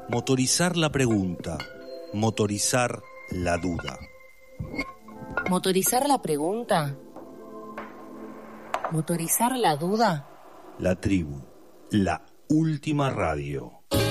Motorizar la pregunta, motorizar la duda. ¿Motorizar la pregunta? ¿Motorizar la duda? La tribu, la última radio.